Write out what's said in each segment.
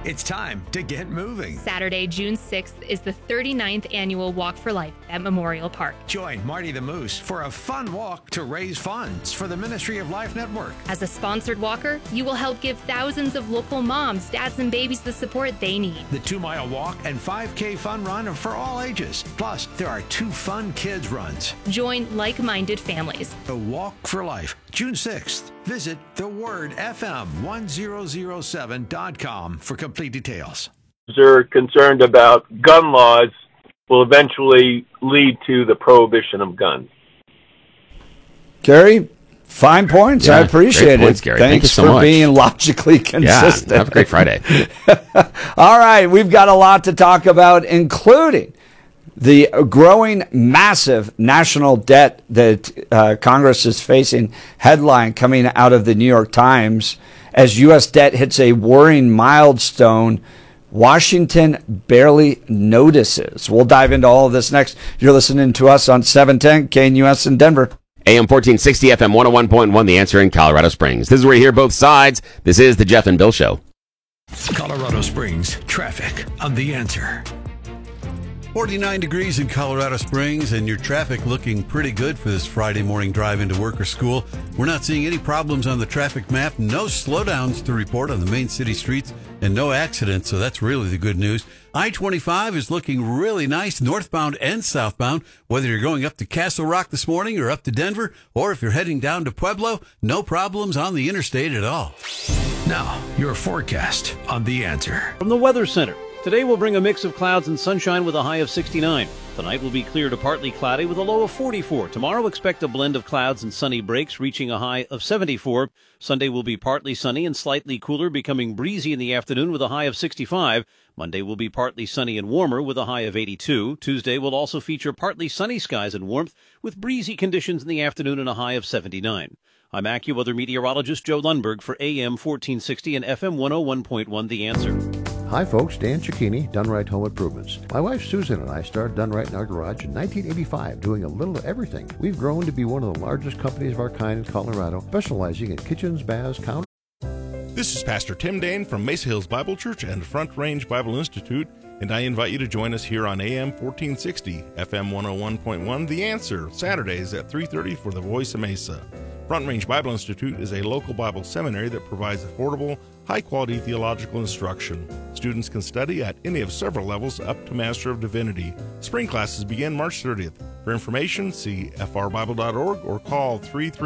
It's time to get moving. Saturday, June 6th is the 39th annual Walk for Life at Memorial Park. Join Marty the Moose for a fun walk to raise funds for the Ministry of Life Network. As a sponsored walker, you will help give thousands of local moms, dads, and babies the support they need. The 2-mile walk and 5K fun run are for all ages. Plus, there are 2 fun kids runs. Join like-minded families. The Walk for Life, June 6th. Visit thewordfm1007.com for complete details. Are concerned about gun laws will eventually lead to the prohibition of guns. Gary, fine points. Yeah, I appreciate points, it. Gary. Thanks Thank you so for much. being logically consistent. Yeah, have a great Friday. All right, we've got a lot to talk about, including the growing massive national debt that Congress is facing. Headline coming out of the New York Times: as U.S. debt hits a worrying milestone, Washington barely notices. We'll dive into all of this next. You're listening to us on 710 KNUS in Denver. AM 1460, FM 101.1, The Answer in Colorado Springs. This is where you hear both sides. This is the Jeff and Bill Show. Colorado Springs traffic on The Answer. 49 degrees in Colorado Springs, and your traffic looking pretty good for this Friday morning drive into work or school. We're not seeing any problems on the traffic map, no slowdowns to report on the main city streets, and no accidents, so that's really the good news. I-25 is looking really nice, northbound and southbound, whether you're going up to Castle Rock this morning or up to Denver, or if you're heading down to Pueblo, no problems on the interstate at all. Now, your forecast on The Answer. From the Weather Center. Today will bring a mix of clouds and sunshine with a high of 69. Tonight will be clear to partly cloudy with a low of 44. Tomorrow expect a blend of clouds and sunny breaks reaching a high of 74. Sunday will be partly sunny and slightly cooler, becoming breezy in the afternoon with a high of 65. Monday will be partly sunny and warmer with a high of 82. Tuesday will also feature partly sunny skies and warmth with breezy conditions in the afternoon and a high of 79. I'm AccuWeather meteorologist Joe Lundberg for AM 1460 and FM 101.1 The Answer. Hi folks, Dan Cicchini, Done Right Home Improvements. My wife Susan and I started Done Right in our garage in 1985, doing a little of everything. We've grown to be one of the largest companies of our kind in Colorado, specializing in kitchens, baths, counters. This is Pastor Tim Dane from Mesa Hills Bible Church and Front Range Bible Institute, and I invite you to join us here on AM 1460, FM 101.1 The Answer, Saturdays at 3:30 for the Voice of Mesa. Front Range Bible Institute is a local Bible seminary that provides affordable, high-quality theological instruction. Students can study at any of several levels up to Master of Divinity. Spring classes begin March 30th. For information, see frbible.org or call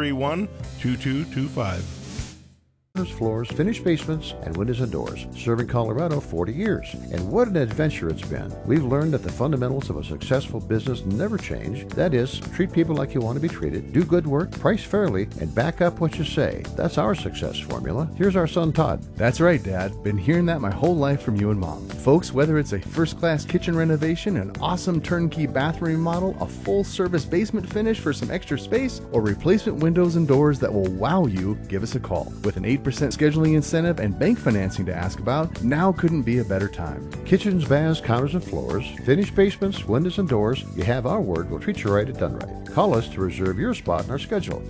331-2225. Floors, finished basements, and windows and doors. Serving Colorado 40 years. And what an adventure it's been. We've learned that the fundamentals of a successful business never change. That is, treat people like you want to be treated, do good work, price fairly, and back up what you say. That's our success formula. Here's our son Todd. That's right, Dad. Been hearing that my whole life from you and Mom. Folks, whether it's a first-class kitchen renovation, an awesome turnkey bathroom remodel, a full-service basement finish for some extra space, or replacement windows and doors that will wow you, give us a call. With an 8% scheduling incentive and bank financing to ask about, now couldn't be a better time. Kitchens, baths, counters, and floors, finished basements, windows, and doors. You have our word. We'll treat you right at Done Right. Call us to reserve your spot in our schedule.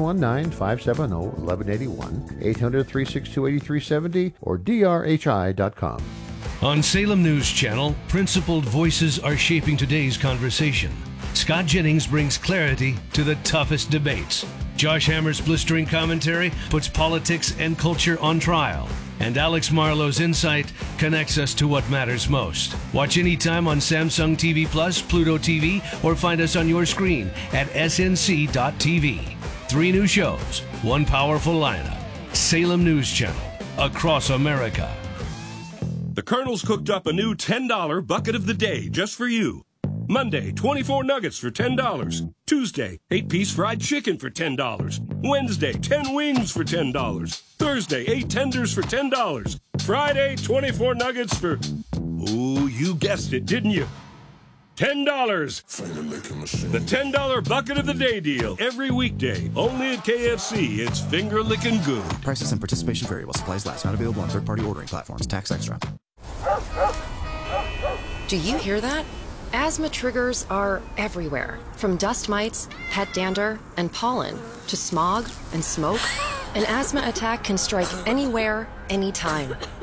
719-570-1181, 800-362-8370, or drhi.com. On Salem News Channel, principled voices are shaping today's conversation. Scott Jennings brings clarity to the toughest debates. Josh Hammer's blistering commentary puts politics and culture on trial. And Alex Marlowe's insight connects us to what matters most. Watch anytime on Samsung TV Plus, Pluto TV, or find us on your screen at snc.tv. 3 new shows, 1 powerful lineup. Salem News Channel, across America. The Colonel's cooked up a new $10 bucket of the day just for you. Monday, 24 nuggets for $10. Tuesday, 8-piece fried chicken for $10. Wednesday, 10 wings for $10. Thursday, 8 tenders for $10. Friday, 24 nuggets for, ooh, you guessed it, didn't you? $10. The $10 bucket of the day deal. Every weekday, only at KFC. It's finger-licking good. Prices and participation vary while supplies last. Not available on third-party ordering platforms. Tax extra. Do you hear that? Asthma triggers are everywhere, from dust mites, pet dander, and pollen, to smog and smoke. An asthma attack can strike anywhere, anytime.